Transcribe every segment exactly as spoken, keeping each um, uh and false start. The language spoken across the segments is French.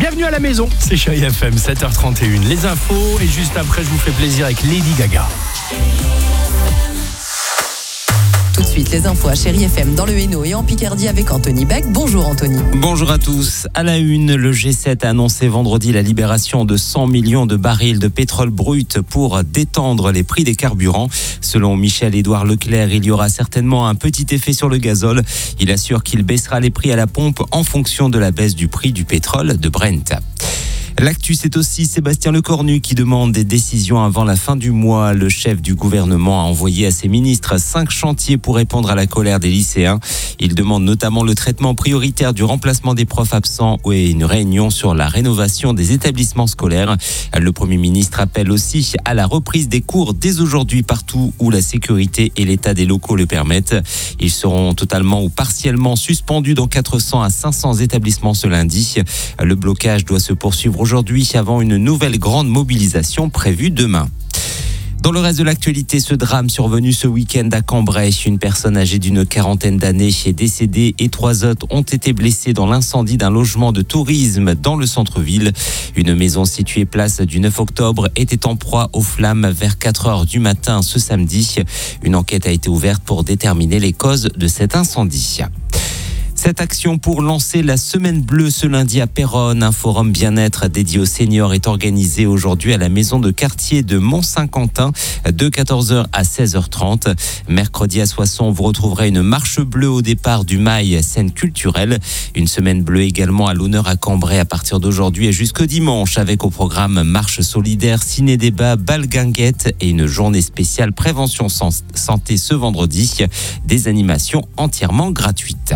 Bienvenue à la maison, c'est Chérie F M, sept heures trente et une. Les infos et juste après, je vous fais plaisir avec Lady Gaga. Tout de suite, les infos à Chérie F M dans le Hainaut et en Picardie avec Anthony Beck. Bonjour Anthony. Bonjour à tous. À la une, le G sept a annoncé vendredi la libération de cent millions de barils de pétrole brut pour détendre les prix des carburants. Selon Michel-Édouard Leclerc, il y aura certainement un petit effet sur le gazole. Il assure qu'il baissera les prix à la pompe en fonction de la baisse du prix du pétrole de Brent. L'actu, c'est aussi Sébastien Lecornu qui demande des décisions avant la fin du mois. Le chef du gouvernement a envoyé à ses ministres cinq chantiers pour répondre à la colère des lycéens. Il demande notamment le traitement prioritaire du remplacement des profs absents et une réunion sur la rénovation des établissements scolaires. Le Premier ministre appelle aussi à la reprise des cours dès aujourd'hui partout où la sécurité et l'état des locaux le permettent. Ils seront totalement ou partiellement suspendus dans quatre cents à cinq cents établissements ce lundi. Le blocage doit se poursuivre aujourd'hui avant une nouvelle grande mobilisation prévue demain. Dans le reste de l'actualité, ce drame survenu ce week-end à Cambrai. Une personne âgée d'une quarantaine d'années est décédée et trois autres ont été blessés dans l'incendie d'un logement de tourisme dans le centre-ville. Une maison située place du neuf octobre était en proie aux flammes vers quatre heures du matin ce samedi. Une enquête a été ouverte pour déterminer les causes de cet incendie. Cette action pour lancer la Semaine Bleue ce lundi à Péronne, un forum bien-être dédié aux seniors est organisé aujourd'hui à la maison de quartier de Mont-Saint-Quentin de quatorze heures à seize heures trente. Mercredi à Soissons, vous retrouverez une marche bleue au départ du Mail, scène culturelle. Une Semaine Bleue également à l'honneur à Cambrai à partir d'aujourd'hui et jusqu'au dimanche avec au programme marche solidaire, ciné-débat, bal guinguette et une journée spéciale prévention santé ce vendredi. Des animations entièrement gratuites.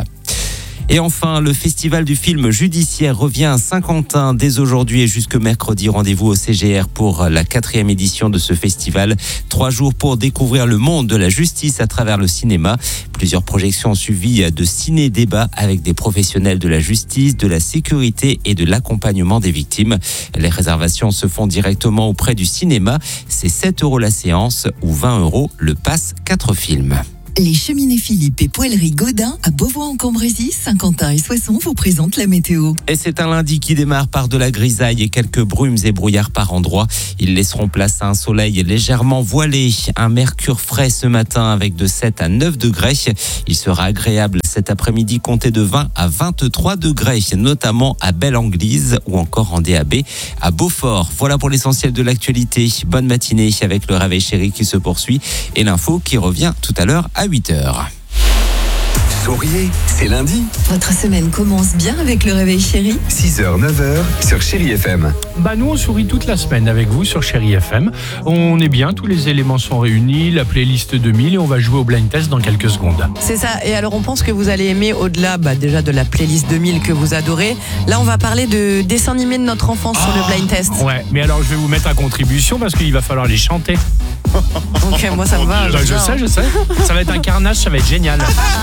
Et enfin, le festival du film judiciaire revient à Saint-Quentin dès aujourd'hui et jusque mercredi. Rendez-vous au C G R pour la quatrième édition de ce festival. Trois jours pour découvrir le monde de la justice à travers le cinéma. Plusieurs projections suivies de ciné-débats avec des professionnels de la justice, de la sécurité et de l'accompagnement des victimes. Les réservations se font directement auprès du cinéma. C'est sept euros la séance ou vingt euros le pass quatre films. Les cheminées Philippe et Poêlerie Godin à Beauvoir-en-Cambrésis, Saint-Quentin et Soissons vous présentent la météo. Et c'est un lundi qui démarre par de la grisaille et quelques brumes et brouillards par endroits. Ils laisseront place à un soleil légèrement voilé. Un mercure frais ce matin avec de sept à neuf degrés. Il sera agréable cet après-midi, compté de vingt à vingt-trois degrés, notamment à Belle-Anglise ou encore en D A B à Beaufort. Voilà pour l'essentiel de l'actualité. Bonne matinée avec le réveil chéri qui se poursuit et l'info qui revient tout à l'heure à huit heures. Souriez, c'est lundi. Votre semaine commence bien avec le réveil chéri. six heures, neuf heures sur Chérie F M. Bah nous on sourit toute la semaine avec vous sur Chérie F M. On est bien, tous les éléments sont réunis, la playlist deux mille et on va jouer au blind test dans quelques secondes. C'est ça, et alors on pense que vous allez aimer au-delà bah, déjà de la playlist deux mille que vous adorez. Là on va parler de dessins animés de notre enfance sur le blind test. Ouais, mais alors je vais vous mettre à contribution parce qu'il va falloir les chanter. Donc moi ça me va. Bah, je sais, je sais. Ça va être un carnage, ça va être génial.